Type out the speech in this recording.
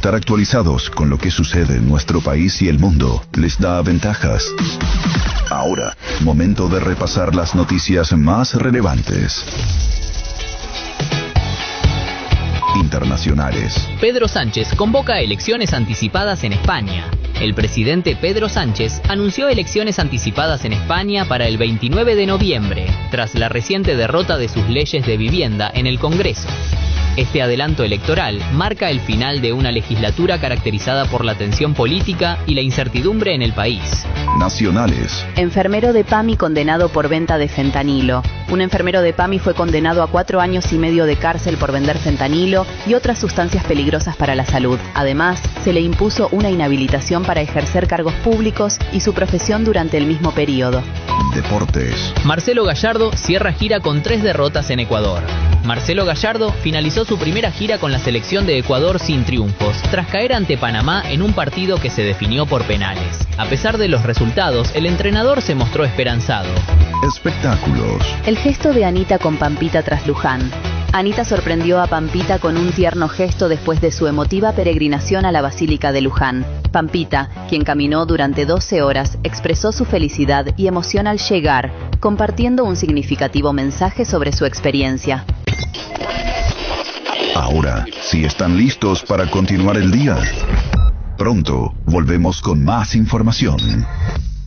estar actualizados con lo que sucede en nuestro país y el mundo les da ventajas. Ahora, momento de repasar las noticias más relevantes. Internacionales. Pedro Sánchez convoca elecciones anticipadas en España. El presidente Pedro Sánchez anunció elecciones anticipadas en España para el 29 de noviembre, tras la reciente derrota de sus leyes de vivienda en el Congreso. Este adelanto electoral marca el final de una legislatura caracterizada por la tensión política y la incertidumbre en el país. Nacionales. Enfermero de PAMI condenado por venta de fentanilo. Un enfermero de PAMI fue condenado a 4 años y medio de cárcel por vender fentanilo y otras sustancias peligrosas para la salud. Además, se le impuso una inhabilitación para ejercer cargos públicos y su profesión durante el mismo periodo. Deportes. Marcelo Gallardo cierra gira con 3 derrotas en Ecuador. Marcelo Gallardo finalizó su primera gira con la selección de Ecuador sin triunfos, tras caer ante Panamá en un partido que se definió por penales. A pesar de los resultados, el entrenador se mostró esperanzado. Espectáculos. El gesto de Anita con Pampita tras Luján. Anita sorprendió a Pampita con un tierno gesto después de su emotiva peregrinación a la Basílica de Luján. Pampita, quien caminó durante 12 horas, expresó su felicidad y emoción al llegar, compartiendo un significativo mensaje sobre su experiencia. Ahora, si están listos para continuar el día, pronto volvemos con más información.